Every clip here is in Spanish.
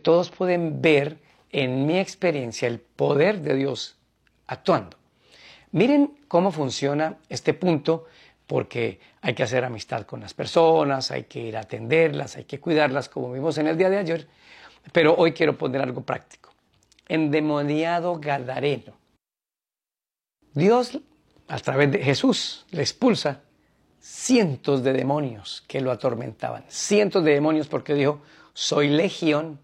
todos pueden ver en mi experiencia el poder de Dios actuando. Miren cómo funciona este punto, porque hay que hacer amistad con las personas, hay que ir a atenderlas, hay que cuidarlas, como vimos en el día de ayer. Pero hoy quiero poner algo práctico. Endemoniado gadareno. Dios, a través de Jesús, le expulsa cientos de demonios que lo atormentaban. Cientos de demonios, porque dijo, soy legión,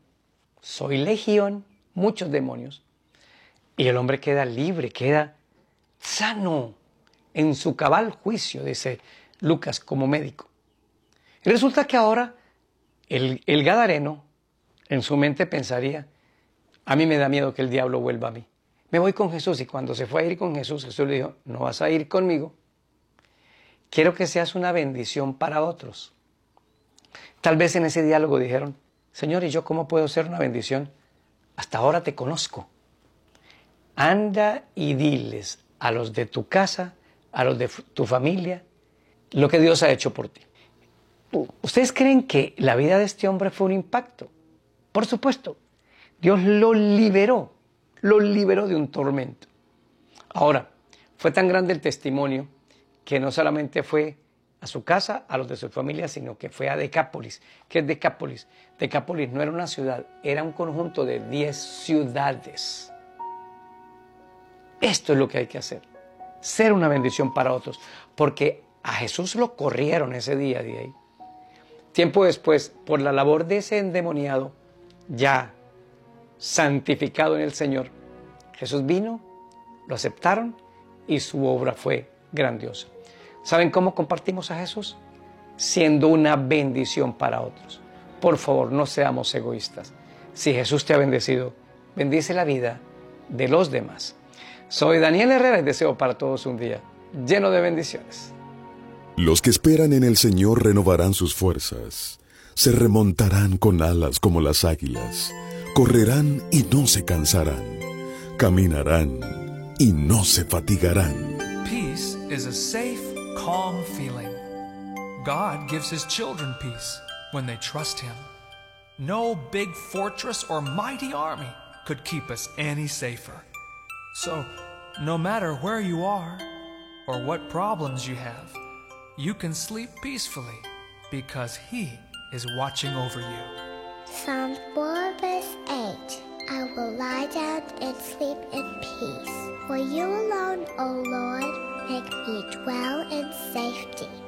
muchos demonios. Y el hombre queda libre, queda sano, en su cabal juicio, dice Lucas como médico. Y resulta que ahora el gadareno en su mente pensaría, a mí me da miedo que el diablo vuelva a mí. Me voy con Jesús. Y cuando se fue a ir con Jesús, Jesús le dijo, no vas a ir conmigo. Quiero que seas una bendición para otros. Tal vez en ese diálogo dijeron, Señor, ¿y yo cómo puedo ser una bendición? Hasta ahora te conozco. Anda y diles a los de tu casa, a los de tu familia, lo que Dios ha hecho por ti. ¿Ustedes creen que la vida de este hombre fue un impacto? Por supuesto. Dios lo liberó de un tormento. Ahora, fue tan grande el testimonio que no solamente fue a su casa, a los de su familia, sino que fue a Decápolis. ¿Qué es Decápolis? Decápolis no era una ciudad, era un conjunto de 10 ciudades. Esto es lo que hay que hacer, ser una bendición para otros, porque a Jesús lo corrieron ese día de ahí. Tiempo después, por la labor de ese endemoniado, ya santificado en el Señor, Jesús vino, lo aceptaron y su obra fue grandiosa. ¿Saben cómo compartimos a Jesús? Siendo una bendición para otros. Por favor, no seamos egoístas. Si Jesús te ha bendecido, bendice la vida de los demás. Soy Daniel Herrera y deseo para todos un día lleno de bendiciones. Los que esperan en el Señor renovarán sus fuerzas. Se remontarán con alas como las águilas. Correrán y no se cansarán. Caminarán y no se fatigarán. Peace is a safe, calm feeling. God gives His children peace when they trust Him. No big fortress or mighty army could keep us any safer. So, no matter where you are or what problems you have, you can sleep peacefully because He is watching over you. Psalm 4 verse 8. I will lie down and sleep in peace. For you alone, O Lord, make me dwell in safety.